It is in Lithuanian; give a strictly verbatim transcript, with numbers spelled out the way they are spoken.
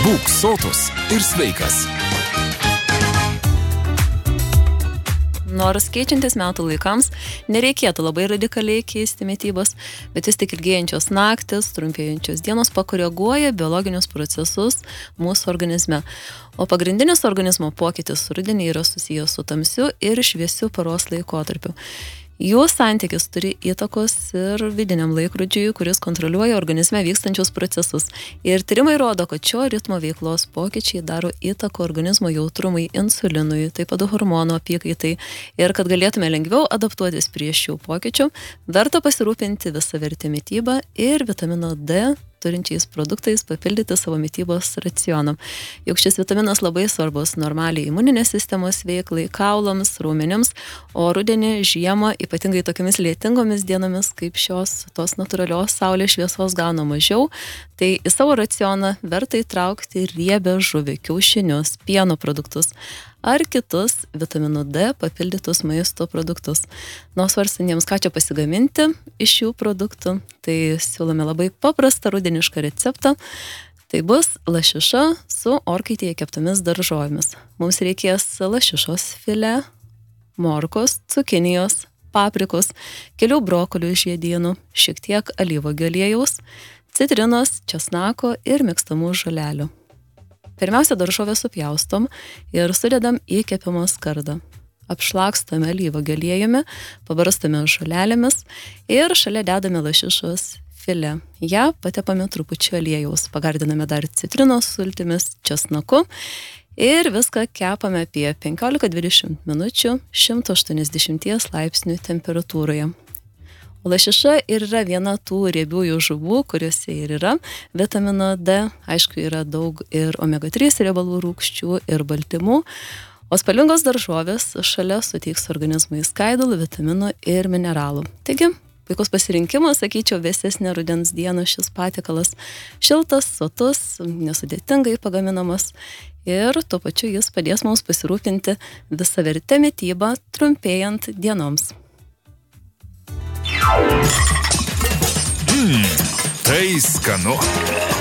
Būk sotus ir sveikas. Nors keičiantis metų laikams, nereikėtų labai radikaliai keisti mitybos, bet vis tik ilgėjančios naktis, trumpėjančios dienos pakoreguoja biologinius procesus mūsų organizme. O pagrindinis organizmo pokytis rudenį yra susijęs su tamsiu ir šviesiu paros laikotarpiu. Jų santykis turi įtakos ir vidiniam laikrodžiui, kuris kontroliuoja organizme vykstančius procesus. Ir tyrimai rodo, kad šio ritmo veiklos pokyčiai daro įtaką organizmo jautrumui insulinui, taip pat hormonų apykaitai. Ir kad galėtume lengviau adaptuotis prie šių pokyčių, verta pasirūpinti visavertę mitybą ir vitamino D turinčiais produktais papildyti savo mitybos racioną. Juk šis vitaminas labai svarbus normaliai imuninės sistemos veiklai, kaulams, raumenims, o rudenį, žiemą, ypatingai tokiamis lietingomis dienomis, kaip šios, tos natūralios saulės šviesos gauna mažiau, tai į savo racioną verta įtraukti riebią žuvį, kiaušinius, pieno produktus ar kitus vitamino D papildytus maisto produktus. Nuo svarstantiems, ką čia pasigaminti iš šių produktų, tai siūlome labai paprastą rudenišką receptą. Tai bus lašiša su orkaitėje keptomis daržovėmis. Mums reikės lašišos filė, morkos, cukinijos, paprikos, kelių brokolių žiedynų, šiek tiek alyvuogių aliejaus, citrinos, česnako ir mėgstamų žolelių. Pirmiausia, daržovę supjaustom ir sudedam į kepimo skardą. Apšlakstame alyvuogių aliejumi, pabarstame žolelėmis ir šalia dedame lašišos filė. Ja patepame trupučiu aliejaus, pagardiname dar citrinos sultimis, česnaku ir viską kepame apie penkiolika dvidešimt minučių šimto aštuoniasdešimt laipsnių temperatūroje. O lašiša ir yra viena tų riebiųjų žuvų, kuriuose ir yra vitamino D, aišku, yra daug ir omega trys riebalų rūgščių ir baltymų, o spalvingos daržovės šalia suteiks organizmui skaidulų, vitaminų ir mineralų. Taigi, puikus pasirinkimas, sakyčiau, vėsesnė rudens diena šis patiekalas. Šiltas, sotus, nesudėtingai pagaminamas ir tuo pačiu jis padės mums pasirūpinti visavertę mitybą trumpėjant dienoms. Mmm, tai skanu.